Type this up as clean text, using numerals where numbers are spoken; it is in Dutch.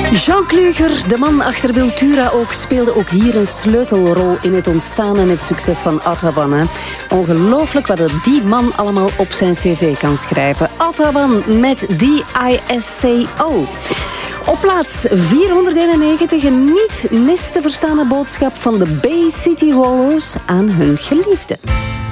Jean Kluger, de man achter Wiltura ook, speelde ook hier een sleutelrol in het ontstaan en het succes van Ottawa. Hè. Ongelooflijk wat die man allemaal op zijn cv kan schrijven. Ottawa met DISCO. Op plaats 491 een niet mis te verstaande boodschap van de Bay City Rollers aan hun geliefde.